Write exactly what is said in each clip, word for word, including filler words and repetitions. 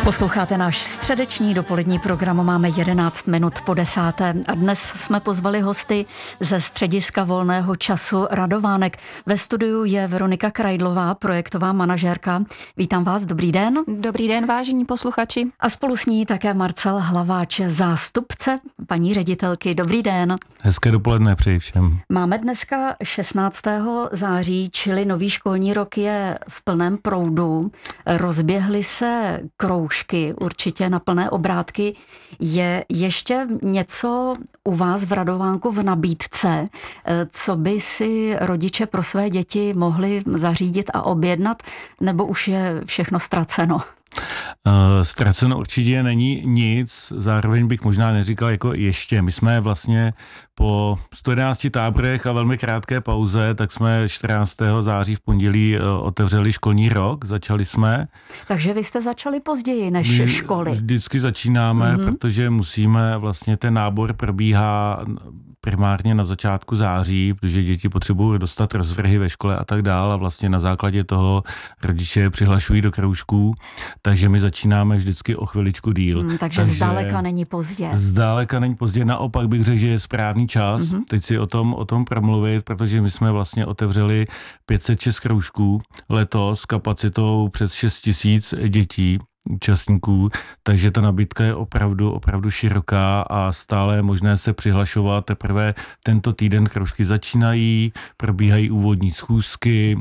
Posloucháte náš středeční dopolední program, máme jedenáct minut po desáté a dnes jsme pozvali hosty ze střediska volného času Radovánek. Ve studiu je Veronika Krajdlová, projektová manažérka. Vítám vás, dobrý den. Dobrý den, vážení posluchači. A spolu s ní také Marcel Hlaváč, zástupce paní ředitelky. Dobrý den. Hezké dopoledne přeji všem. Máme dneska šestnáctého září, čili nový školní rok je v plném proudu. Rozběhly se kroužky určitě na plné obrátky. Je ještě něco u vás v Radovánku v nabídce, co by si rodiče pro své děti mohli zařídit a objednat, nebo už je všechno ztraceno? Uh, ztraceno určitě není nic, zároveň bych možná neříkal jako ještě. My jsme vlastně po sto jedenácti táborech a velmi krátké pauze, tak jsme čtrnáctého září v pondělí uh, otevřeli školní rok, začali jsme. Takže vy jste začali později než My školy. Vždycky začínáme, mm-hmm. protože musíme, vlastně ten nábor probíhá primárně na začátku září, protože děti potřebují dostat rozvrhy ve škole a tak dál a vlastně na základě toho rodiče přihlašují do kroužků, takže my začínáme vždycky o chviličku díl. Hmm, takže, takže zdaleka není pozdě. Zdaleka není pozdě, naopak bych řekl, že je správný čas. Mm-hmm. Teď si o tom, o tom promluvit, protože my jsme vlastně otevřeli pět set šest kroužků letos s kapacitou přes šest tisíc dětí, účastníků, takže ta nabídka je opravdu, opravdu široká a stále je možné se přihlašovat. Teprve tento týden kroužky začínají, probíhají úvodní schůzky.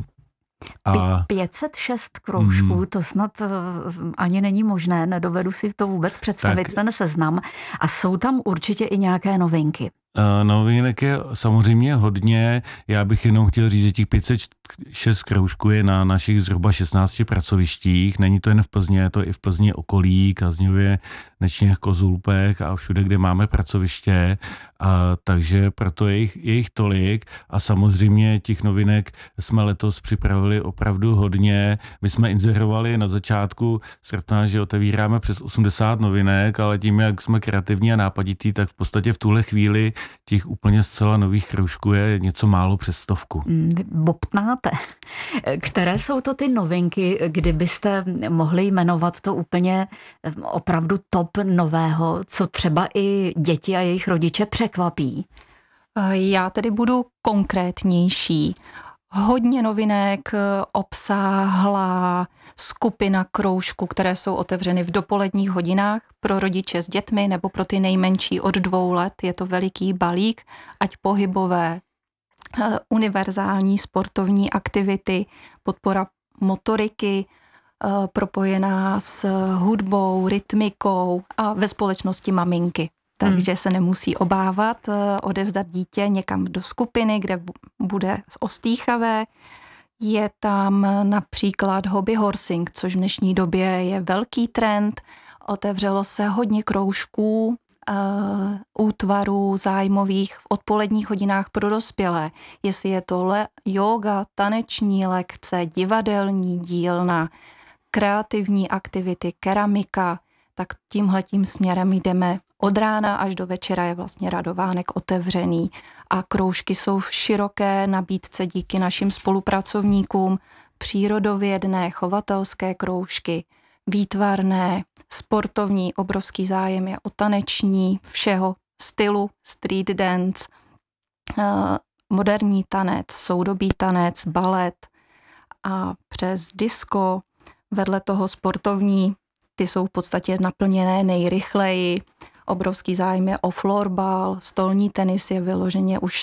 A pět set šest kroužků, mm. to snad ani není možné, nedovedu si to vůbec představit, tak ten seznam. A jsou tam určitě i nějaké novinky. Novinek je samozřejmě hodně. Já bych jenom chtěl říct, že těch pět set šest kroužků je na našich zhruba šestnácti pracovištích. Není to jen v Plzni, je to i v Plzni okolí, Kazňově, Nečněch, Kozulpech a všude, kde máme pracoviště. A takže proto je jich, je jich tolik a samozřejmě těch novinek jsme letos připravili opravdu hodně. My jsme inzerovali na začátku srpna, že otevíráme přes osmdesát novinek, ale tím, jak jsme kreativní a nápaditý, tak v podstatě v tuhle chvíli těch úplně zcela nových kroužků je něco málo přes stovku. Bobtnáte. Které jsou to ty novinky, kdybyste mohli jmenovat to úplně opravdu top nového, co třeba i děti a jejich rodiče překvapí? Já tedy budu konkrétnější. Hodně novinek obsáhla skupina kroužků, které jsou otevřeny v dopoledních hodinách pro rodiče s dětmi nebo pro ty nejmenší od dvou let. Je to veliký balík, ať pohybové, univerzální sportovní aktivity, podpora motoriky, propojená s hudbou, rytmikou a ve společnosti maminky. Takže se nemusí obávat odevzdat dítě někam do skupiny, kde bude ostýchavé. Je tam například hobby horsing, což v dnešní době je velký trend. Otevřelo se hodně kroužků, uh, útvarů zájmových v odpoledních hodinách pro dospělé. Jestli je to le- yoga, taneční lekce, divadelní dílna, kreativní aktivity, keramika, tak tímhletím směrem jdeme. Od rána až do večera je vlastně Radovánek otevřený a kroužky jsou v široké nabídce díky našim spolupracovníkům, přírodovědné, chovatelské kroužky, výtvarné, sportovní, obrovský zájem je o taneční, všeho stylu, street dance, moderní tanec, soudobý tanec, balet a přes disco, vedle toho sportovní, ty jsou v podstatě naplněné nejrychleji. Obrovský zájem je o florbal, stolní tenis je vyloženě už